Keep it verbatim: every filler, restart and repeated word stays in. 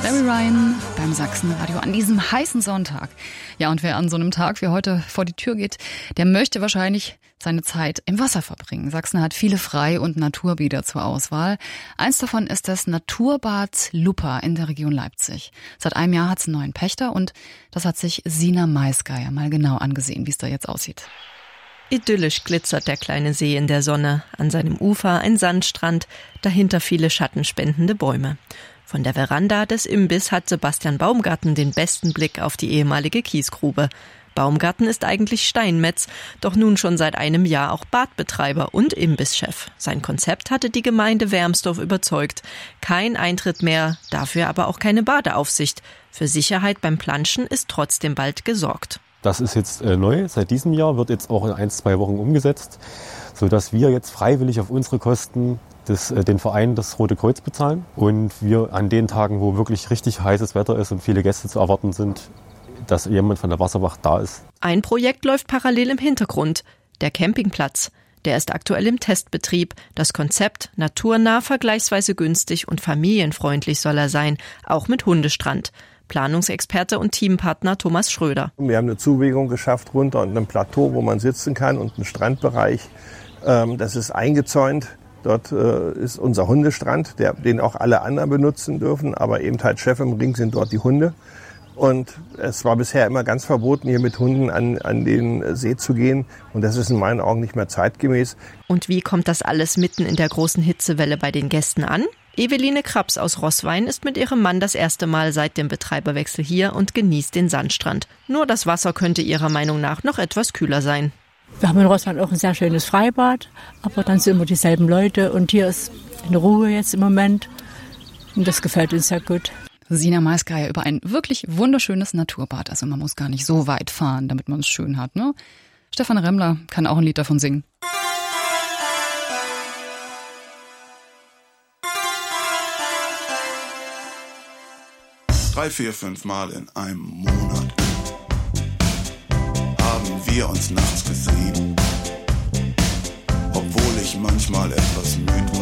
Barry Ryan beim Sachsenradio an diesem heißen Sonntag. Ja, und wer an so einem Tag wie heute vor die Tür geht, der möchte wahrscheinlich seine Zeit im Wasser verbringen. Sachsen hat viele Frei- und Naturbäder zur Auswahl. Eins davon ist das Naturbad Luppa in der Region Leipzig. Seit einem Jahr hat es einen neuen Pächter und das hat sich Sina Maisgeier mal genau angesehen, wie es da jetzt aussieht. Idyllisch glitzert der kleine See in der Sonne. An seinem Ufer ein Sandstrand, dahinter viele schattenspendende Bäume. Von der Veranda des Imbiss hat Sebastian Baumgarten den besten Blick auf die ehemalige Kiesgrube. Baumgarten ist eigentlich Steinmetz, doch nun schon seit einem Jahr auch Badbetreiber und Imbisschef. Sein Konzept hatte die Gemeinde Wermsdorf überzeugt. Kein Eintritt mehr, dafür aber auch keine Badeaufsicht. Für Sicherheit beim Planschen ist trotzdem bald gesorgt. Das ist jetzt äh, neu. Seit diesem Jahr wird jetzt auch in ein, zwei Wochen umgesetzt, sodass wir jetzt freiwillig auf unsere Kosten das, äh, den Verein das Rote Kreuz bezahlen. Und wir an den Tagen, wo wirklich richtig heißes Wetter ist und viele Gäste zu erwarten sind, dass jemand von der Wasserwacht da ist. Ein Projekt läuft parallel im Hintergrund. Der Campingplatz. Der ist aktuell im Testbetrieb. Das Konzept naturnah, vergleichsweise günstig und familienfreundlich soll er sein, auch mit Hundestrand. Planungsexperte und Teampartner Thomas Schröder. Wir haben eine Zuwegung geschafft runter und ein Plateau, wo man sitzen kann und einen Strandbereich. Das ist eingezäunt. Dort ist unser Hundestrand, der, den auch alle anderen benutzen dürfen. Aber eben halt Chef im Ring sind dort die Hunde. Und es war bisher immer ganz verboten, hier mit Hunden an, an den See zu gehen. Und das ist in meinen Augen nicht mehr zeitgemäß. Und wie kommt das alles mitten in der großen Hitzewelle bei den Gästen an? Eveline Krabs aus Roßwein ist mit ihrem Mann das erste Mal seit dem Betreiberwechsel hier und genießt den Sandstrand. Nur das Wasser könnte ihrer Meinung nach noch etwas kühler sein. Wir haben in Roßwein auch ein sehr schönes Freibad, aber dann sind immer dieselben Leute und hier ist eine Ruhe jetzt im Moment und das gefällt uns sehr gut. Sina Maisgeier über ein wirklich wunderschönes Naturbad. Also man muss gar nicht so weit fahren, damit man es schön hat, ne? Stefan Remmler kann auch ein Lied davon singen. Drei, vier, fünf Mal in einem Monat haben wir uns nachts gesehen, obwohl ich manchmal etwas müde war.